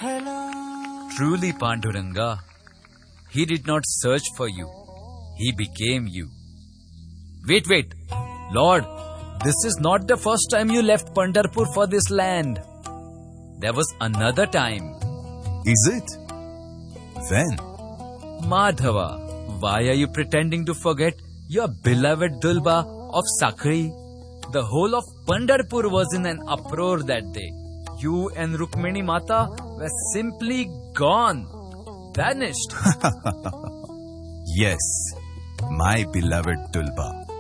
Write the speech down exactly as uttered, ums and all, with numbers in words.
Truly, Panduranga, he did not search for you. He became you. Wait, wait. Lord, this is not the first time you left Pandharpur for this land. There was another time. Is it? When? Madhava, why are you pretending to forget your beloved Dulba of Sakri? The whole of Pandharpur was in an uproar that day. You and Rukmini Mata were simply gone, vanished. Yes, my beloved Dulba.